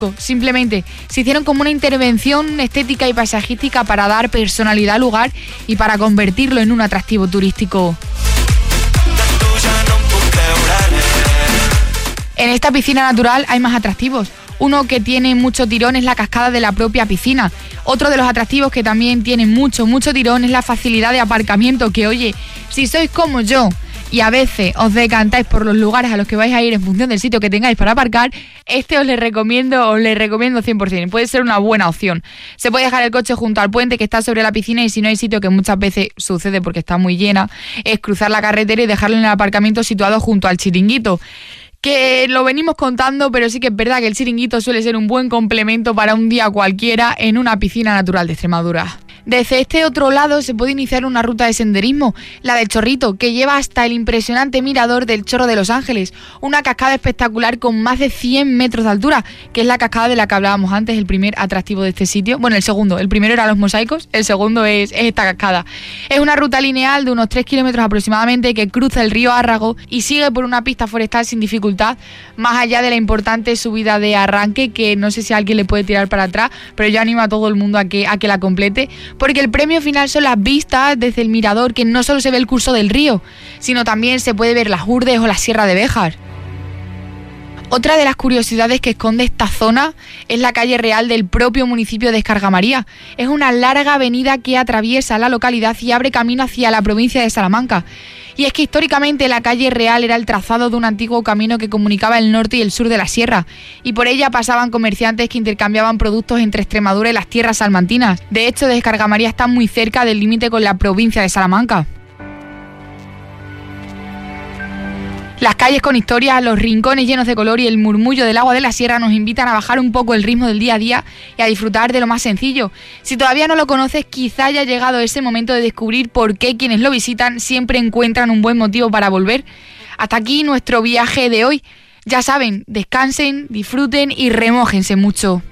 Simplemente se hicieron como una intervención estética y paisajística para dar personalidad al lugar y para convertirlo en un atractivo turístico. En esta piscina natural hay más atractivos. Uno que tiene mucho tirón es la cascada de la propia piscina. Otro de los atractivos que también tiene mucho tirón es la facilidad de aparcamiento, que oye, si sois como yo y a veces os decantáis por los lugares a los que vais a ir en función del sitio que tengáis para aparcar, os le recomiendo 100%. Puede ser una buena opción. Se puede dejar el coche junto al puente que está sobre la piscina y si no hay sitio, que muchas veces sucede porque está muy llena, es cruzar la carretera y dejarlo en el aparcamiento situado junto al chiringuito. Que lo venimos contando, pero sí que es verdad que el chiringuito suele ser un buen complemento para un día cualquiera en una piscina natural de Extremadura. Desde este otro lado se puede iniciar una ruta de senderismo, la del Chorrito, que lleva hasta el impresionante mirador del Chorro de Los Ángeles, una cascada espectacular con más de 100 metros de altura, que es la cascada de la que hablábamos antes, el primer atractivo de este sitio. Bueno, el segundo, el primero era los mosaicos, el segundo es esta cascada. Es una ruta lineal de unos 3 kilómetros aproximadamente que cruza el río Árrago y sigue por una pista forestal sin dificultad, más allá de la importante subida de arranque, que no sé si a alguien le puede tirar para atrás, pero yo animo a todo el mundo a que la complete, porque el premio final son las vistas desde el mirador, que no solo se ve el curso del río, sino también se puede ver las Urdes o la Sierra de Béjar. Otra de las curiosidades que esconde esta zona es la calle real del propio municipio de Escargamaría. Es una larga avenida que atraviesa la localidad y abre camino hacia la provincia de Salamanca. Y es que históricamente la calle real era el trazado de un antiguo camino que comunicaba el norte y el sur de la sierra, y por ella pasaban comerciantes que intercambiaban productos entre Extremadura y las tierras salmantinas. De hecho, Escargamaría está muy cerca del límite con la provincia de Salamanca. Las calles con historias, los rincones llenos de color y el murmullo del agua de la sierra nos invitan a bajar un poco el ritmo del día a día y a disfrutar de lo más sencillo. Si todavía no lo conoces, quizá haya llegado ese momento de descubrir por qué quienes lo visitan siempre encuentran un buen motivo para volver. Hasta aquí nuestro viaje de hoy. Ya saben, descansen, disfruten y remójense mucho.